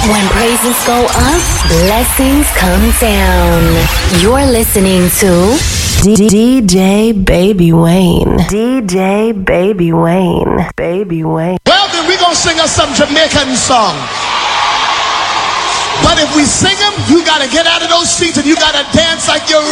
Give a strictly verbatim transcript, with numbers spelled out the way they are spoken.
When praises go up, blessings come down. You're listening to D J Baby Wayne. D J Baby Wayne. Baby Wayne. Well, then we're going to sing us some Jamaican song. But if we sing them, you got to get out of those seats and you got to dance like you're